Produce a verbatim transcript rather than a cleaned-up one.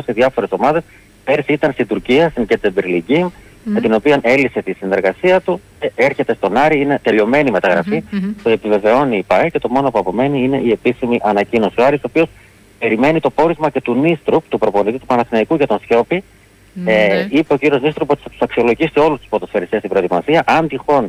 σε διάφορες ομάδες. Πέρσι ήταν στην Τουρκία, στην Κετσεμπερλιγκή, mm. με την οποία έλυσε τη συνεργασία του. Έρχεται στον Άρη, είναι τελειωμένη μεταγραφή. Mm-hmm. Το επιβεβαιώνει η ΠΑΕ και το μόνο που απομένει είναι η επίσημη ανακοίνωση. Ο Άρης, ο οποίος περιμένει το πόρισμα και του Νίστρουπ, του προπονητή του Παναθηναϊκού, για τον Σιώπη. Mm-hmm. Ε, είπε ο κύριος Νίστρουπ ότι θα τους αξιολογήσει όλους τους ποδοσφαιριστές στην προετοιμασία. Αν τυχόν